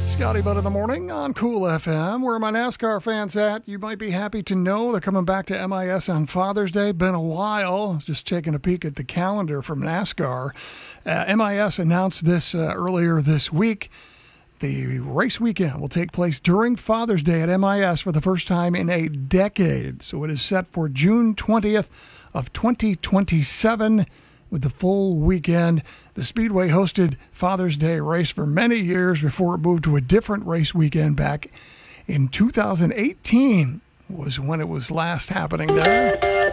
Scotty Butt in the morning on Cool FM. Where are my NASCAR fans at? You might be happy to know they're coming back to MIS on Father's Day. Been a while. Just taking a peek at the calendar from NASCAR. MIS announced this earlier this week. The race weekend will take place during Father's Day at MIS for the first time in a decade. So it is set for June 20th of 2027 with the full weekend. The Speedway hosted Father's Day race for many years before it moved to a different race weekend back in 2018 was when it was last happening there.